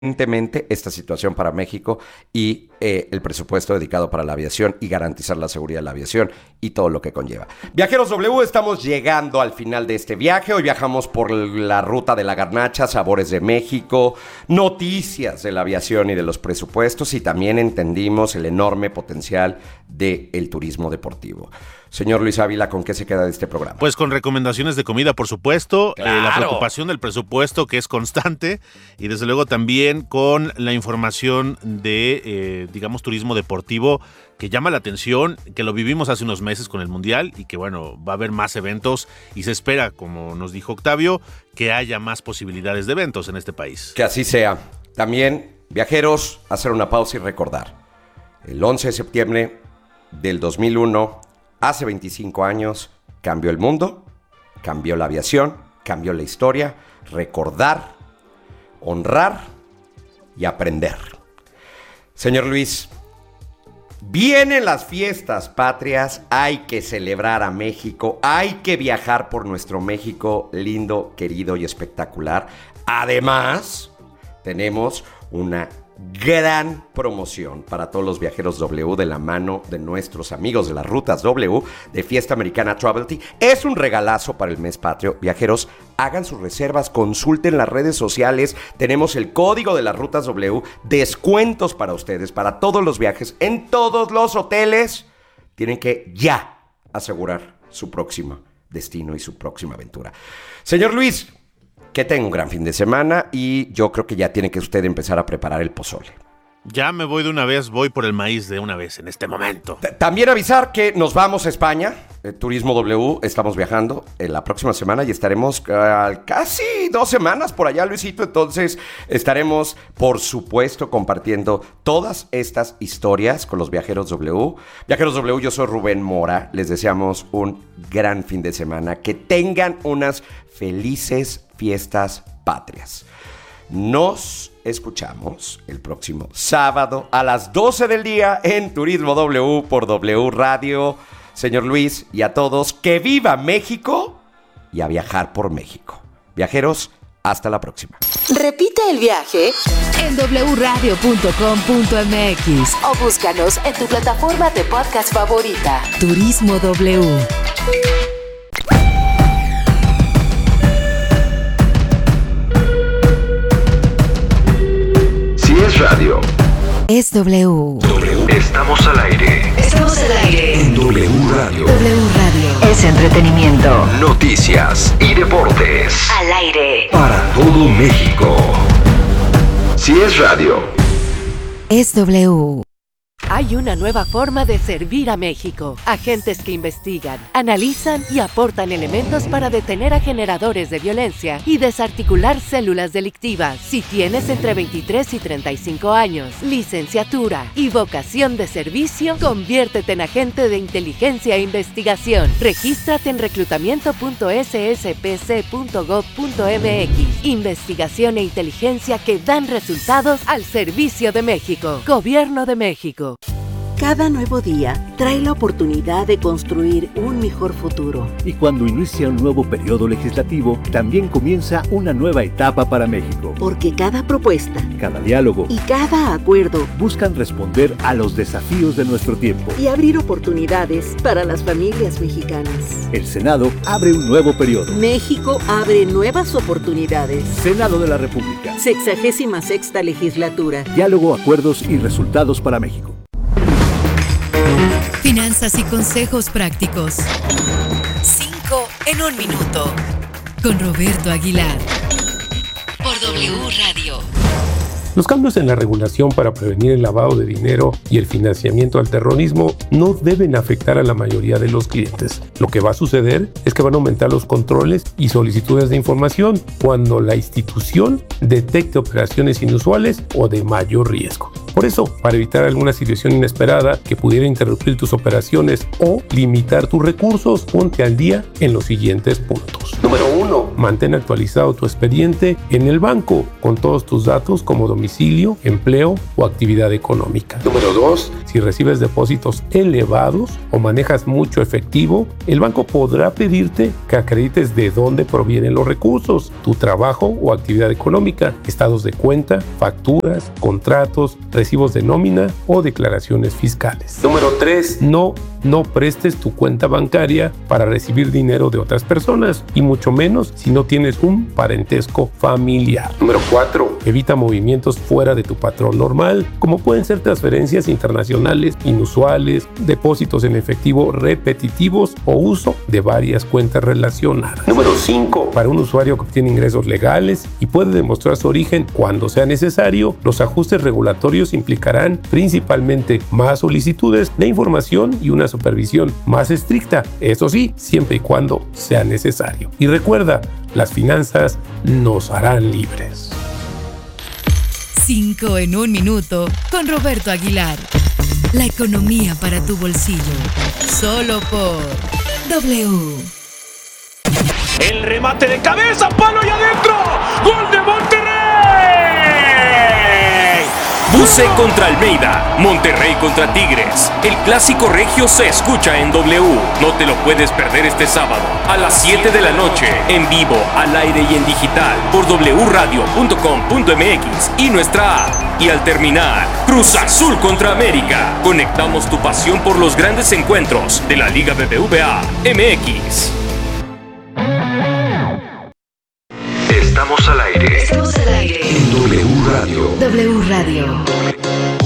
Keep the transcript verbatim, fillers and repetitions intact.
urgentemente esta situación para México y eh, el presupuesto dedicado para la aviación y garantizar la seguridad de la aviación y todo lo que conlleva. Viajeros W, estamos llegando al final de este viaje. Hoy viajamos por la ruta de la garnacha, sabores de México, noticias de la aviación y de los presupuestos, y también entendimos el enorme potencial del turismo deportivo. Señor Luis Ávila, ¿con qué se queda de este programa? Pues con recomendaciones de comida, por supuesto, ¡Claro! eh, la preocupación del presupuesto, que es constante, y desde luego también con la información de, eh, digamos, turismo deportivo, que llama la atención, que lo vivimos hace unos meses con el Mundial, y que bueno, va a haber más eventos, y se espera, como nos dijo Octavio, que haya más posibilidades de eventos en este país. Que así sea. También, viajeros, hacer una pausa y recordar. El once de septiembre del dos mil uno... hace veinticinco años, cambió el mundo, cambió la aviación, cambió la historia. Recordar, honrar y aprender. Señor Luis, vienen las fiestas patrias, hay que celebrar a México, hay que viajar por nuestro México lindo, querido y espectacular. Además, tenemos una gran promoción para todos los viajeros W de la mano de nuestros amigos de las rutas W de Fiesta Americana Travelty. Es un regalazo para el mes patrio. Viajeros, hagan sus reservas, consulten las redes sociales. Tenemos el código de las rutas W, descuentos para ustedes, para todos los viajes, en todos los hoteles. Tienen que ya asegurar su próximo destino y su próxima aventura. Señor Luis, que tenga un gran fin de semana, y yo creo que ya tiene que usted empezar a preparar el pozole. Ya me voy de una vez, voy por el maíz de una vez en este momento. T- También avisar que nos vamos a España, eh, Turismo W, estamos viajando en la próxima semana y estaremos uh, casi dos semanas por allá, Luisito. Entonces estaremos, por supuesto, compartiendo todas estas historias con los viajeros W. Viajeros W, yo soy Rubén Mora, les deseamos un gran fin de semana, que tengan unas felices fiestas patrias. Nos escuchamos el próximo sábado a las doce del día en Turismo W por W Radio. Señor Luis, y a todos, que viva México y a viajar por México. Viajeros, hasta la próxima. Repite el viaje en doble u radio punto com punto m x o búscanos en tu plataforma de podcast favorita. Turismo W. Es radio. Es W. W. Estamos al aire. Estamos al aire. En W Radio. W Radio. Es entretenimiento. Noticias y deportes. Al aire. Para todo México. Si es radio. Es W. Hay una nueva forma de servir a México. Agentes que investigan, analizan y aportan elementos para detener a generadores de violencia y desarticular células delictivas. Si tienes entre veintitrés y treinta y cinco años, licenciatura y vocación de servicio, conviértete en agente de inteligencia e investigación. Regístrate en reclutamiento punto s s p c punto gov punto m x. Investigación e inteligencia que dan resultados al servicio de México. Gobierno de México. Cada nuevo día trae la oportunidad de construir un mejor futuro. Y cuando inicia un nuevo periodo legislativo, también comienza una nueva etapa para México. Porque cada propuesta, cada diálogo y cada acuerdo buscan responder a los desafíos de nuestro tiempo y abrir oportunidades para las familias mexicanas. El Senado abre un nuevo periodo. México abre nuevas oportunidades. Senado de la República. Sexagésima sexta legislatura. Diálogo, acuerdos y resultados para México. Finanzas y consejos prácticos. Cinco en un minuto. Con Roberto Aguilar. Por W Radio. Los cambios en la regulación para prevenir el lavado de dinero y el financiamiento al terrorismo no deben afectar a la mayoría de los clientes. Lo que va a suceder es que van a aumentar los controles y solicitudes de información cuando la institución detecte operaciones inusuales o de mayor riesgo. Por eso, para evitar alguna situación inesperada que pudiera interrumpir tus operaciones o limitar tus recursos, ponte al día en los siguientes puntos. Número uno. Mantén actualizado tu expediente en el banco con todos tus datos como domicilio, empleo o actividad económica. Número dos. Si recibes depósitos elevados o manejas mucho efectivo, el banco podrá pedirte que acredites de dónde provienen los recursos, tu trabajo o actividad económica, estados de cuenta, facturas, contratos, recibos de nómina o declaraciones fiscales. Número tres. No, no prestes tu cuenta bancaria para recibir dinero de otras personas y mucho menos si no tienes un parentesco familiar. Número cuatro. Evita movimientos fuera de tu patrón normal, como pueden ser transferencias internacionales inusuales, depósitos en efectivo repetitivos o uso de varias cuentas relacionadas. Número cinco. Para un usuario que obtiene ingresos legales y puede demostrar su origen cuando sea necesario, los ajustes regulatorios implicarán principalmente más solicitudes de información y una supervisión más estricta, eso sí, siempre y cuando sea necesario. Y recuerda, las finanzas nos harán libres. cinco en un minuto con Roberto Aguilar. La economía para tu bolsillo. Solo por W. El remate de cabeza, palo y adentro. ¡Gol de Monterrey! Buce contra Almeida, Monterrey contra Tigres. El clásico regio se escucha en W. No te lo puedes perder este sábado a las siete de la noche, en vivo, al aire y en digital por doble u radio punto com punto m x y nuestra app. Y al terminar, Cruz Azul contra América. Conectamos tu pasión por los grandes encuentros de la Liga B B V A M X. Estamos al aire. Estamos al aire. En W Radio. W Radio.